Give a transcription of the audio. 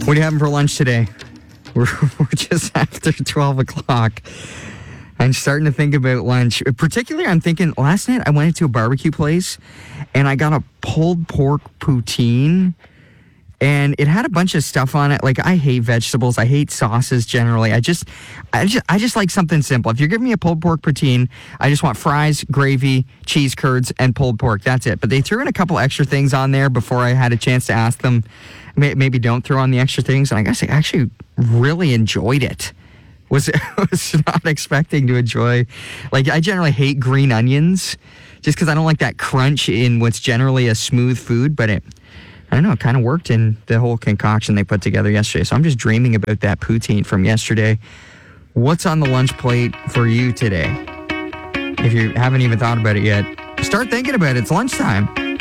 What are you having for lunch today? We're just after 12 o'clock. I'm starting to think about lunch. Particularly, I'm thinking, last night I went into a barbecue place and I got a pulled pork poutine. And it had a bunch of stuff on it. Like, I hate vegetables. I hate sauces generally. I just like something simple. If you're giving me a pulled pork poutine, I just want fries, gravy, cheese curds, and pulled pork. That's it. But they threw in a couple extra things on there before I had a chance to ask them. Maybe don't throw on the extra things. And I guess I actually really enjoyed it. Was not expecting to enjoy. Like, I generally hate green onions just because I don't like that crunch in what's generally a smooth food. But I don't know, it kind of worked in the whole concoction they put together yesterday. So I'm just dreaming about that poutine from yesterday. What's on the lunch plate for you today? If you haven't even thought about it yet, start thinking about it. It's lunchtime.